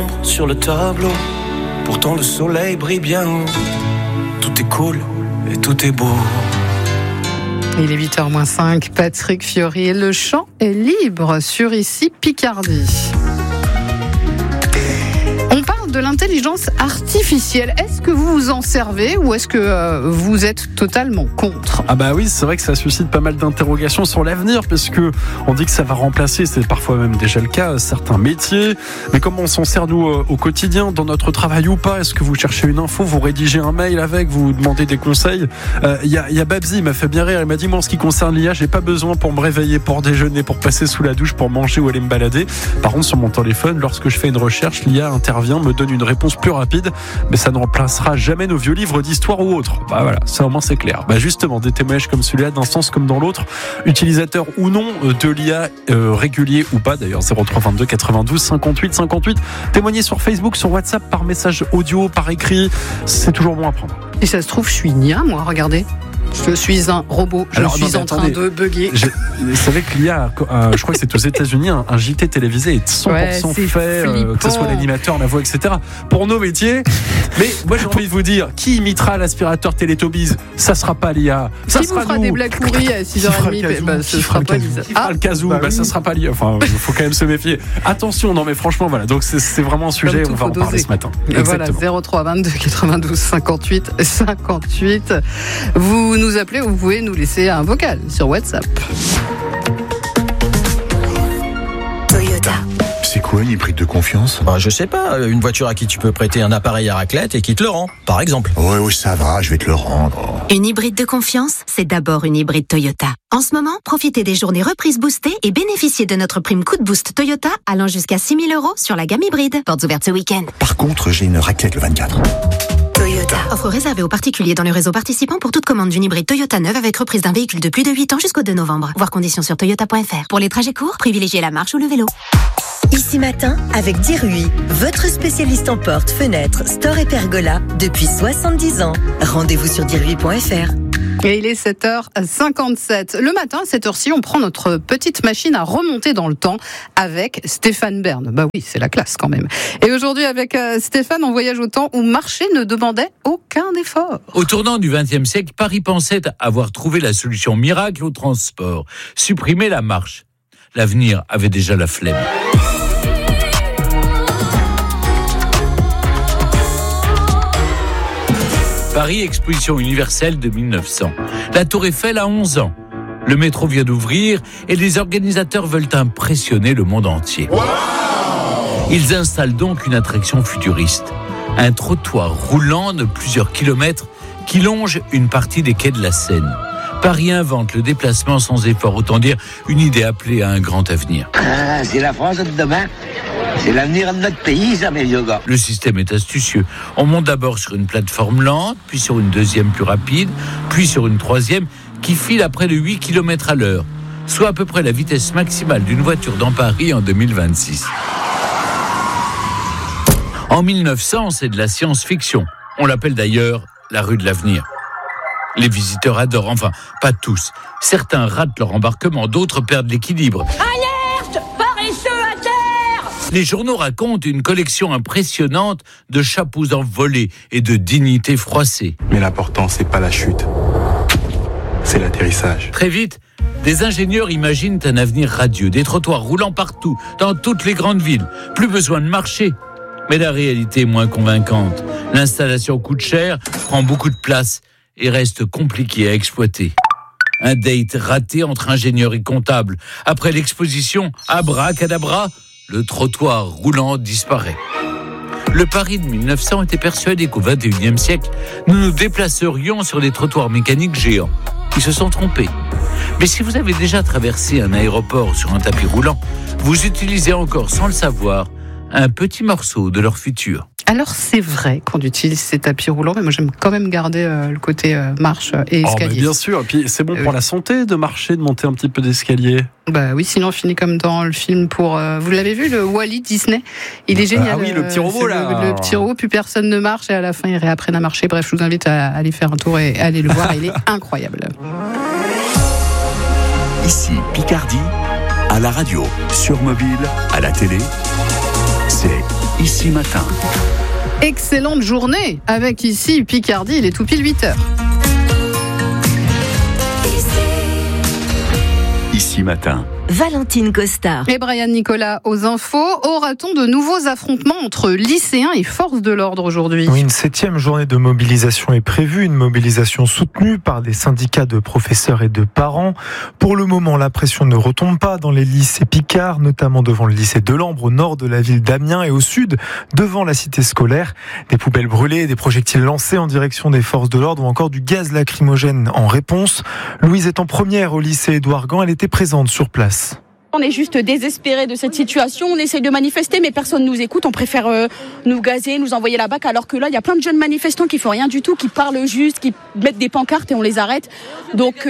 Sur le tableau, pourtant le soleil brille bien haut. Tout est cool et tout est beau. Il est 8h-5, Patrick Fiori et le chant est libre sur ici Picardie. On parle de l'intelligence artificielle. Est-ce que vous vous en servez ou est-ce que vous êtes totalement contre ? Ah bah oui, c'est vrai que ça suscite pas mal d'interrogations sur l'avenir, parce que on dit que ça va remplacer, c'est parfois même déjà le cas, certains métiers. Mais comment on s'en sert nous au quotidien, dans notre travail ou pas ? Est-ce que vous cherchez une info, vous rédigez un mail avec, vous demandez des conseils ? Il y a Babzi, il m'a fait bien rire, il m'a dit moi en ce qui concerne l'IA, j'ai pas besoin pour me réveiller, pour déjeuner, pour passer sous la douche, pour manger ou aller me balader. Par contre sur mon téléphone, lorsque je fais une recherche, l'IA intervient, me donne une réponse plus rapide, mais ça ne remplacera jamais nos vieux livres d'histoire ou autres. Bah voilà, ça au moins c'est clair. Bah justement, des témoignages comme celui-là, d'un sens comme dans l'autre, utilisateur ou non de l'IA, régulier ou pas d'ailleurs, 03 22 92 58 58, témoignez sur Facebook, sur WhatsApp, par message audio, par écrit, c'est toujours bon à prendre. Et ça se trouve, je suis une IA, moi, regardez. Je suis un robot, je suis en train de bugger. Vous savez que l'IA, je crois que c'est aux États-Unis, un JT télévisé est 100% fait, que ce soit l'animateur, la voix, etc. Pour nos métiers. Mais moi j'ai envie de vous dire, qui imitera l'aspirateur Télétobies ? Ça sera pas l'IA. Ça qui sera vous fera nous. des blagues pourries à 6h30, ce sera pas l'IA. Qui fera le casou ? Ça sera pas l'IA. Enfin, il faut quand même se méfier. Attention, non mais franchement, voilà. Donc c'est vraiment un sujet, on va en parler ce matin. Voilà, 03 22 92 58 58. Vous nous appelez ou vous pouvez nous laisser un vocal sur WhatsApp. Toyota. C'est quoi une hybride de confiance ? Je sais pas, une voiture à qui tu peux prêter un appareil à raclette et qui te le rend, par exemple. Ouais, ça va, je vais te le rendre. Une hybride de confiance, c'est d'abord une hybride Toyota. En ce moment, profitez des journées reprises boostées et bénéficiez de notre prime coup de boost Toyota allant jusqu'à 6 000 € sur la gamme hybride. Portes ouvertes ce week-end. Par contre, j'ai une raclette le 24. Toyota. Offre réservée aux particuliers dans le réseau participant pour toute commande d'une hybride Toyota neuve avec reprise d'un véhicule de plus de 8 ans jusqu'au 2 novembre. Voir conditions sur toyota.fr. Pour les trajets courts, privilégiez la marche ou le vélo. Ici Matin avec Dirui, votre spécialiste en portes, fenêtres, stores et pergola depuis 70 ans. Rendez-vous sur dirui.fr. Et il est 7h57. Le matin, à cette heure-ci, on prend notre petite machine à remonter dans le temps avec Stéphane Bern. Bah oui, c'est la classe quand même. Et aujourd'hui, avec Stéphane, on voyage au temps où marcher ne demandait aucun effort. Au tournant du XXe siècle, Paris pensait avoir trouvé la solution miracle au transport. Supprimer la marche. L'avenir avait déjà la flemme. Paris, exposition universelle de 1900. La Tour Eiffel a 11 ans. Le métro vient d'ouvrir et les organisateurs veulent impressionner le monde entier. Wow! Ils installent donc une attraction futuriste. Un trottoir roulant de plusieurs kilomètres qui longe une partie des quais de la Seine. Paris invente le déplacement sans effort, autant dire une idée appelée à un grand avenir. C'est la France de demain. C'est l'avenir de notre pays, ça, mes vieux gars. Le système est astucieux. On monte d'abord sur une plateforme lente, puis sur une deuxième plus rapide, puis sur une troisième qui file à près de 8 km à l'heure, soit à peu près la vitesse maximale d'une voiture dans Paris en 2026. En 1900, c'est de la science-fiction. On l'appelle d'ailleurs la rue de l'avenir. Les visiteurs adorent, enfin, pas tous. Certains ratent leur embarquement, d'autres perdent l'équilibre. Alerte ! Paresseux à terre ! Les journaux racontent une collection impressionnante de chapeaux envolés et de dignités froissées. Mais l'important, c'est pas la chute, c'est l'atterrissage. Très vite, des ingénieurs imaginent un avenir radieux, des trottoirs roulants partout, dans toutes les grandes villes. Plus besoin de marcher. Mais la réalité est moins convaincante. L'installation coûte cher, prend beaucoup de place et reste compliqué à exploiter. Un date raté entre ingénieurs et comptables. Après l'exposition, abracadabra, le trottoir roulant disparaît. Le Paris de 1900 était persuadé qu'au XXIe siècle, nous nous déplacerions sur des trottoirs mécaniques géants. Ils se sont trompés. Mais si vous avez déjà traversé un aéroport sur un tapis roulant, vous utilisez encore, sans le savoir, un petit morceau de leur futur. Alors c'est vrai qu'on utilise ces tapis roulants, mais moi j'aime quand même garder le côté marche et escalier. Bien sûr, et puis c'est bon pour la santé de marcher, de monter un petit peu d'escalier. Bah oui, sinon on finit comme dans le film vous l'avez vu, le Wall-E Disney. Il est génial. Ah oui, le petit robot là. Le petit robot, plus personne ne marche et à la fin ils réapprennent à marcher. Bref, je vous invite à aller faire un tour et aller le voir, il est incroyable. Ici Picardie, à la radio, sur mobile, à la télé, c'est Ici Matin. Excellente journée avec ici Picardie, il est tout pile 8h. Ici Matin. Valentine Costard. Et Brian Nicolas aux infos. Aura-t-on de nouveaux affrontements entre lycéens et forces de l'ordre aujourd'hui ? Oui, une 7e journée de mobilisation est prévue, une mobilisation soutenue par des syndicats de professeurs et de parents. Pour le moment, la pression ne retombe pas dans les lycées picards, notamment devant le lycée Delambre au nord de la ville d'Amiens et au sud, devant la cité scolaire. Des poubelles brûlées, des projectiles lancés en direction des forces de l'ordre ou encore du gaz lacrymogène en réponse. Louise est en première au lycée Édouard Gand, elle était présente sur place. On est juste désespérés de cette situation, on essaye de manifester mais personne nous écoute, on préfère nous gazer, nous envoyer la BAC alors que là il y a plein de jeunes manifestants qui font rien du tout, qui parlent juste, qui mettent des pancartes et on les arrête. Donc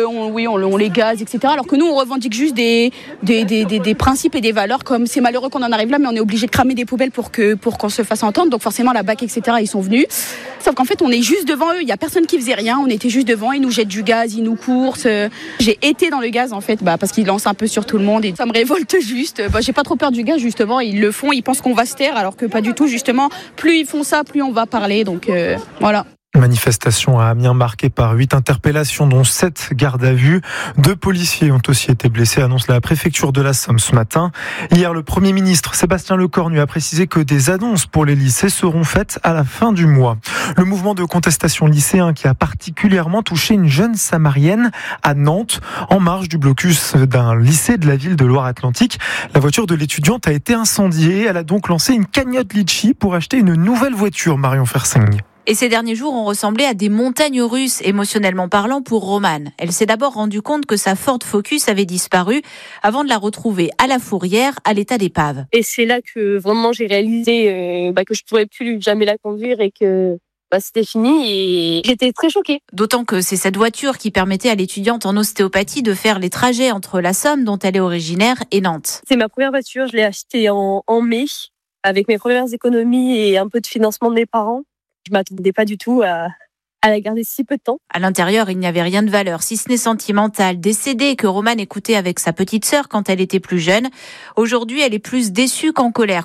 on les gaze, etc. Alors que nous on revendique juste des principes et des valeurs, comme c'est malheureux qu'on en arrive là mais on est obligé de cramer des poubelles pour qu'on se fasse entendre, donc forcément la BAC, etc. ils sont venus. Sauf qu'en fait on est juste devant eux, il y a personne qui faisait rien, on était juste devant, ils nous jettent du gaz, ils nous coursent. J'ai été dans le gaz en fait parce qu'ils lancent un peu sur tout le monde. Et ça me révolte juste. J'ai pas trop peur du gaz justement. Ils le font, ils pensent qu'on va se taire alors que pas du tout justement. Plus ils font ça, plus on va parler. Donc voilà. Manifestation à Amiens marquée par 8 interpellations, dont 7 gardes à vue. 2 policiers ont aussi été blessés, annonce la préfecture de la Somme ce matin. Hier, le Premier ministre Sébastien Lecornu a précisé que des annonces pour les lycées seront faites à la fin du mois. Le mouvement de contestation lycéen qui a particulièrement touché une jeune Samarienne à Nantes, en marge du blocus d'un lycée de la ville de Loire-Atlantique. La voiture de l'étudiante a été incendiée. Elle a donc lancé une cagnotte litchi pour acheter une nouvelle voiture, Marion Fersing. Et ces derniers jours ont ressemblé à des montagnes russes, émotionnellement parlant, pour Romane. Elle s'est d'abord rendue compte que sa Ford Focus avait disparu avant de la retrouver à la fourrière, à l'état d'épave. Et c'est là que vraiment j'ai réalisé que je ne pourrais plus jamais la conduire et que c'était fini et j'étais très choquée. D'autant que c'est cette voiture qui permettait à l'étudiante en ostéopathie de faire les trajets entre la Somme, dont elle est originaire, et Nantes. C'est ma première voiture, je l'ai achetée en mai, avec mes premières économies et un peu de financement de mes parents. Je ne m'attendais pas du tout à la garder si peu de temps. À l'intérieur, il n'y avait rien de valeur, si ce n'est sentimental. Des CD que Romane écoutait avec sa petite sœur quand elle était plus jeune. Aujourd'hui, elle est plus déçue qu'en colère